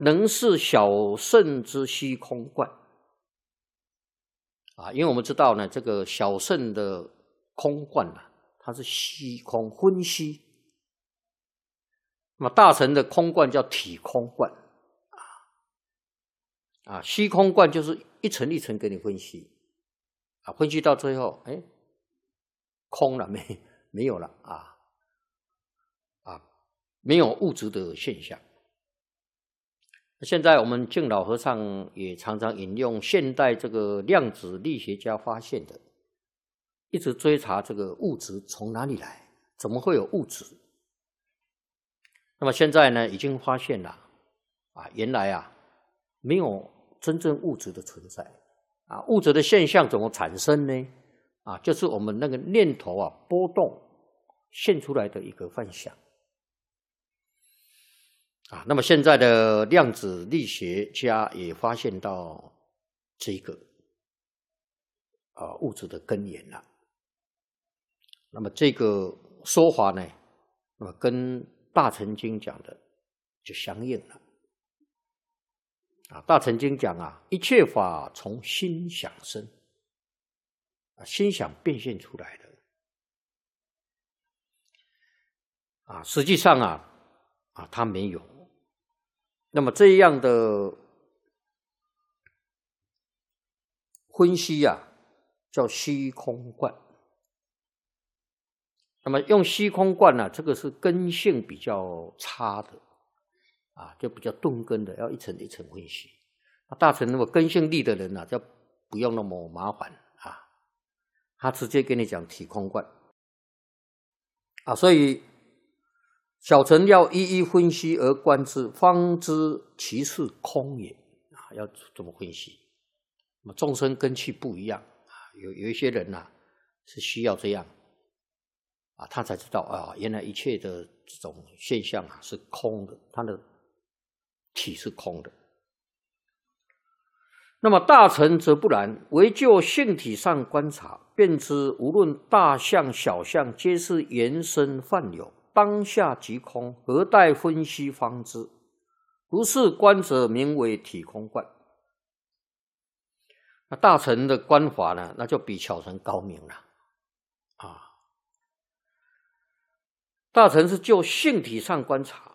能是小圣之虚空观啊，因为我们知道呢，这个小圣的空观啊，它是虚空昏虚，那么大乘的空观叫体空观啊，虚空观就是一层一层给你分析啊，分析到最后，哎，空了没有了啊，没有物质的现象。现在我们净老和尚也常常引用现代这个量子力学家发现的，一直追查这个物质从哪里来，怎么会有物质？那么现在呢，已经发现了啊，原来啊没有真正物质的存在啊，物质的现象怎么产生呢？啊，就是我们那个念头啊波动现出来的一个幻象。啊，那么现在的量子力学家也发现到这个物质的根源了。那么这个说法呢，那么跟大乘经讲的就相应了。啊，大乘经讲啊，一切法从心想生，啊，心想变现出来的。啊，实际上啊，它没有。那么这样的分析啊，叫虚空观。那么用虚空观呢，这个是根性比较差的啊，就比较钝根的，要一层一层分析。大乘那么根性利的人呢，就不用那么麻烦啊，他直接跟你讲体空观啊，所以小乘要一一分析而观之，方知其是空也啊，要这么分析。那么众生根器不一样啊，有一些人是需要这样啊，他才知道啊，原来一切的这种现象是空的，他的体是空的。那么大乘则不然，唯就性体上观察，便知无论大相小相，皆是缘生幻有，当下即空，何待分析方知？如是观者，名为体空观。那大乘的观法呢，那就比小乘高明了啊。大乘是就性体上观察，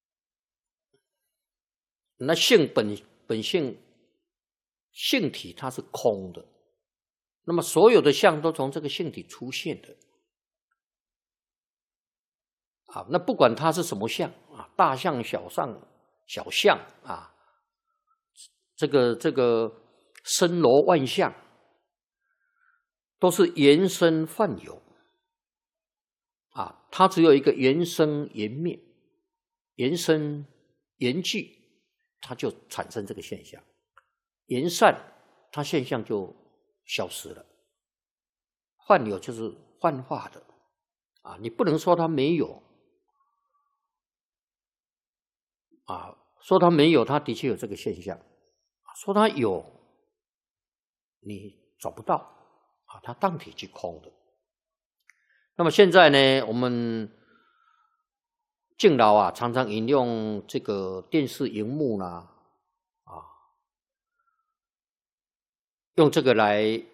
那性本性性体它是空的，那么所有的相都从这个性体出现的啊，那不管它是什么相啊，大相小相啊，这个森罗万象，都是缘生幻有啊，它只有一个缘生缘灭，缘生缘聚，它就产生这个现象。缘散，它现象就消失了。幻有就是幻化的啊，你不能说它没有啊，说它没有，它的确有这个现象；说它有，你找不到啊，它当体即空的。那么现在呢，我们敬老常常引用这个电视荧幕啦，用这个来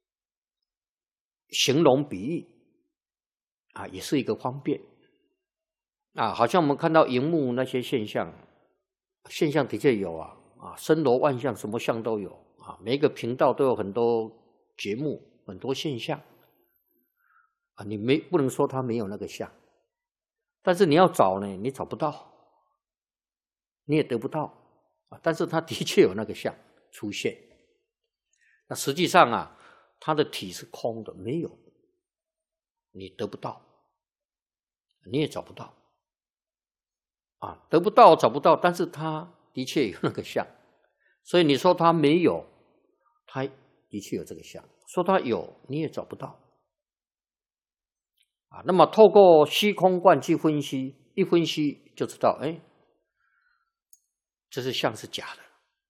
形容比喻啊，也是一个方便啊。好像我们看到荧幕那些现象的确有啊，森罗万象，什么象都有啊。每一个频道都有很多节目，很多现象啊。你不能说它没有那个相，但是你要找呢，你找不到，你也得不到啊。但是它的确有那个相出现。那实际上它的体是空的，没有，你得不到，你也找不到啊，得不到找不到，但是它的确有那个相，所以你说它没有，它的确有这个相；说它有，你也找不到啊。那么透过虚空观去分析，一分析就知道，哎，这是相是假的。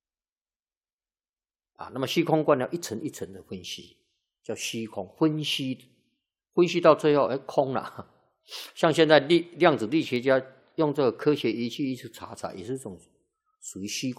啊，那么虚空观要一层一层的分析，叫虚空分析，分析到最后，哎，空了。像现在量子力学家用这个科学仪器一直查，也是这种属于虚